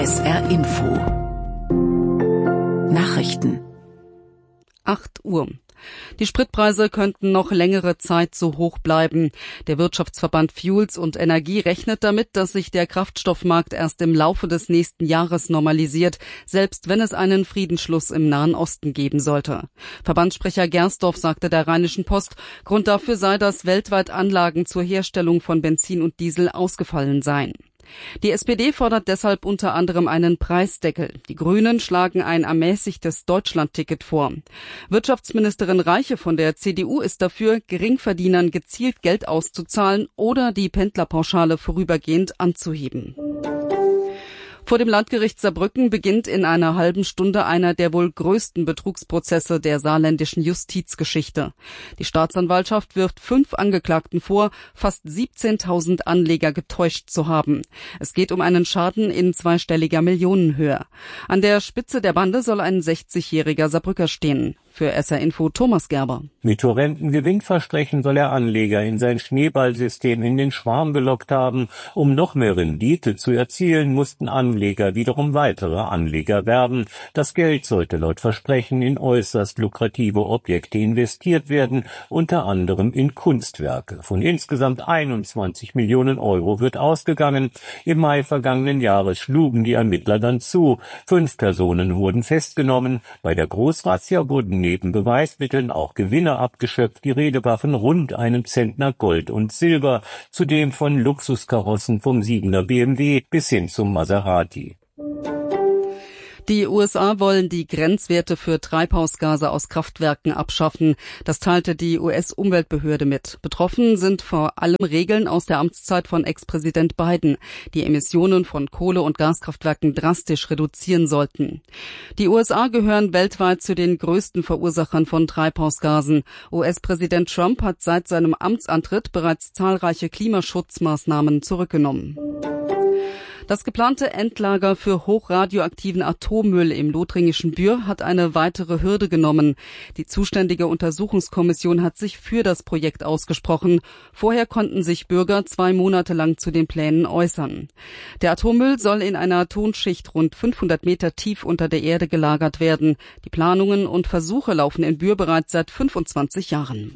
SR Info. Nachrichten. 8 Uhr. Die Spritpreise könnten noch längere Zeit so hoch bleiben. Der Wirtschaftsverband Fuels und Energie rechnet damit, dass sich der Kraftstoffmarkt erst im Laufe des nächsten Jahres normalisiert, selbst wenn es einen Friedensschluss im Nahen Osten geben sollte. Verbandssprecher Gersdorf sagte der Rheinischen Post, Grund dafür sei, dass weltweit Anlagen zur Herstellung von Benzin und Diesel ausgefallen seien. Die SPD fordert deshalb unter anderem einen Preisdeckel. Die Grünen schlagen ein ermäßigtes Deutschlandticket vor. Wirtschaftsministerin Reiche von der CDU ist dafür, Geringverdienern gezielt Geld auszuzahlen oder die Pendlerpauschale vorübergehend anzuheben. Vor dem Landgericht Saarbrücken beginnt in einer halben Stunde einer der wohl größten Betrugsprozesse der saarländischen Justizgeschichte. Die Staatsanwaltschaft wirft 5 Angeklagten vor, fast 17.000 Anleger getäuscht zu haben. Es geht um einen Schaden in zweistelliger Millionenhöhe. An der Spitze der Bande soll ein 60-jähriger Saarbrücker stehen. Für SR Info Thomas Gerber. Mit horrenden Gewinnversprechen soll er Anleger in sein Schneeballsystem in den Schwarm gelockt haben. Um noch mehr Rendite zu erzielen, mussten Anleger wiederum weitere Anleger werben. Das Geld sollte laut Versprechen in äußerst lukrative Objekte investiert werden, unter anderem in Kunstwerke. Von insgesamt 21 Millionen Euro wird ausgegangen. Im Mai vergangenen Jahres schlugen die Ermittler dann zu. 5 Personen wurden festgenommen. Bei der Großrazzia wurden neben Beweismitteln auch Gewinne abgeschöpft. Die Rede war von rund einem Zentner Gold und Silber, zudem von Luxuskarossen vom 7er BMW bis hin zum Maserati. Die USA wollen die Grenzwerte für Treibhausgase aus Kraftwerken abschaffen. Das teilte die US-Umweltbehörde mit. Betroffen sind vor allem Regeln aus der Amtszeit von Ex-Präsident Biden, die Emissionen von Kohle- und Gaskraftwerken drastisch reduzieren sollten. Die USA gehören weltweit zu den größten Verursachern von Treibhausgasen. US-Präsident Trump hat seit seinem Amtsantritt bereits zahlreiche Klimaschutzmaßnahmen zurückgenommen. Das geplante Endlager für hochradioaktiven Atommüll im lothringischen Bühr hat eine weitere Hürde genommen. Die zuständige Untersuchungskommission hat sich für das Projekt ausgesprochen. Vorher konnten sich Bürger 2 Monate lang zu den Plänen äußern. Der Atommüll soll in einer Tonschicht rund 500 Meter tief unter der Erde gelagert werden. Die Planungen und Versuche laufen in Bühr bereits seit 25 Jahren.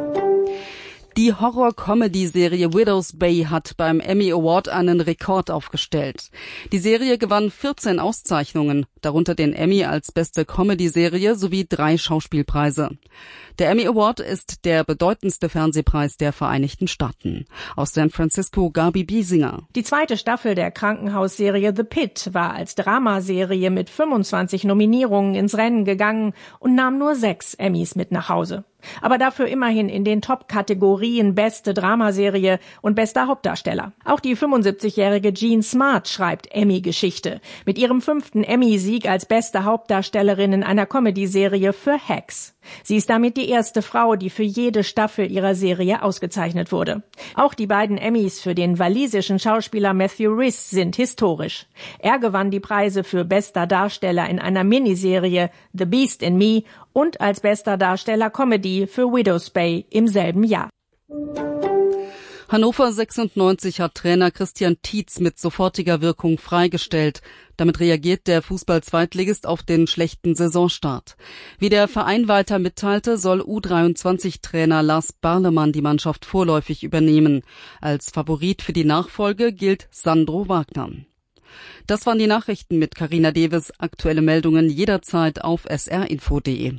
Die Horror-Comedy-Serie Widow's Bay hat beim Emmy Award einen Rekord aufgestellt. Die Serie gewann 14 Auszeichnungen, darunter den Emmy als beste Comedy-Serie sowie 3 Schauspielpreise. Der Emmy Award ist der bedeutendste Fernsehpreis der Vereinigten Staaten. Aus San Francisco Gabi Biesinger. Die 2. Staffel der Krankenhausserie The Pit war als Dramaserie mit 25 Nominierungen ins Rennen gegangen und nahm nur 6 Emmys mit nach Hause. Aber dafür immerhin in den Top-Kategorien Beste Dramaserie und Bester Hauptdarsteller. Auch die 75-jährige Jean Smart schreibt Emmy-Geschichte. Mit ihrem 5. Emmy-Sieg als beste Hauptdarstellerin in einer Comedy-Serie für Hacks. Sie ist damit die erste Frau, die für jede Staffel ihrer Serie ausgezeichnet wurde. Auch die beiden Emmys für den walisischen Schauspieler Matthew Rhys sind historisch. Er gewann die Preise für bester Darsteller in einer Miniserie The Beast in Me und als bester Darsteller Comedy für Widow's Bay im selben Jahr. Hannover 96 hat Trainer Christian Tietz mit sofortiger Wirkung freigestellt. Damit reagiert der Fußball-Zweitligist auf den schlechten Saisonstart. Wie der Verein weiter mitteilte, soll U23-Trainer Lars Barlemann die Mannschaft vorläufig übernehmen. Als Favorit für die Nachfolge gilt Sandro Wagner. Das waren die Nachrichten mit Carina Deves. Aktuelle Meldungen jederzeit auf srinfo.de.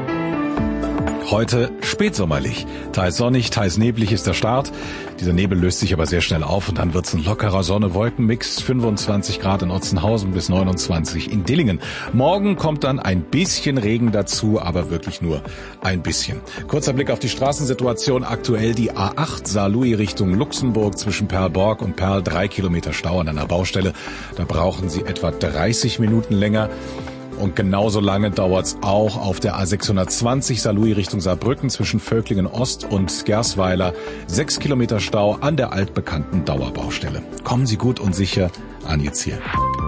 Heute spätsommerlich. Teils sonnig, teils neblig ist der Start. Dieser Nebel löst sich aber sehr schnell auf und dann wird's ein lockerer Sonne-Wolken-Mix. 25 Grad in Otzenhausen bis 29 in Dillingen. Morgen kommt dann ein bisschen Regen dazu, aber wirklich nur ein bisschen. Kurzer Blick auf die Straßensituation. Aktuell die A8 Saarlouis Richtung Luxemburg zwischen Perl-Borg und Perl. 3 Kilometer Stau an einer Baustelle. Da brauchen Sie etwa 30 Minuten länger. Und genauso lange dauert's auch auf der A620 Saarlouis Richtung Saarbrücken zwischen Völklingen Ost und Gersweiler. 6 Kilometer Stau an der altbekannten Dauerbaustelle. Kommen Sie gut und sicher an Ihr Ziel.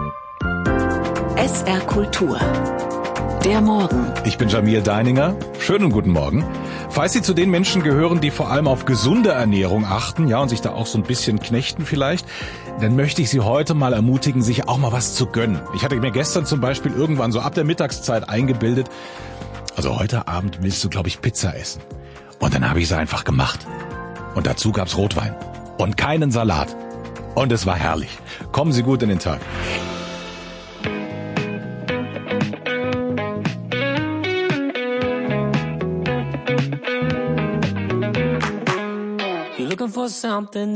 SR Kultur. Der Morgen. Ich bin Jamil Deininger. Schönen guten Morgen. Falls Sie zu den Menschen gehören, die vor allem auf gesunde Ernährung achten, ja, und sich da auch so ein bisschen knechten vielleicht, dann möchte ich Sie heute mal ermutigen, sich auch mal was zu gönnen. Ich hatte mir gestern zum Beispiel irgendwann so ab der Mittagszeit eingebildet, also heute Abend willst du, glaube ich, Pizza essen. Und dann habe ich es einfach gemacht. Und dazu gab's Rotwein und keinen Salat. Und es war herrlich. Kommen Sie gut in den Tag. You're looking for something